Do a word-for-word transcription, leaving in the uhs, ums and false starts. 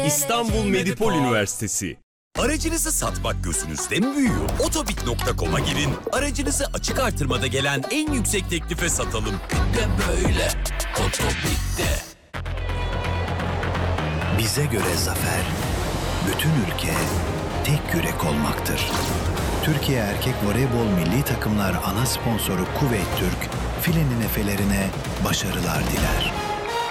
İstanbul Medipol Üniversitesi. Aracınızı satmak gözünüzde mi büyüyor? Otobit nokta com'a girin. Aracınızı açık artırmada gelen en yüksek teklife satalım. Bir de böyle Otobit'te. Bize göre zafer, bütün ülke tek yürek olmaktır. Türkiye Erkek Voleybol Milli Takımlar ana sponsoru Kuveyt Türk, filenin efelerine başarılar diler.